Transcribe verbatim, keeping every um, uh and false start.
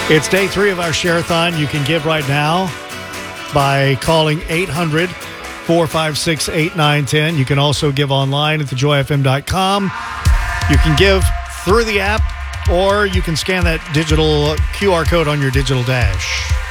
It's day three of our Share-a-thon. You can give right now by calling eight hundred, four five six, eight nine one zero. You can also give online at the joy f m dot com. You can give through the app, or you can scan that digital Q R code on your digital dash.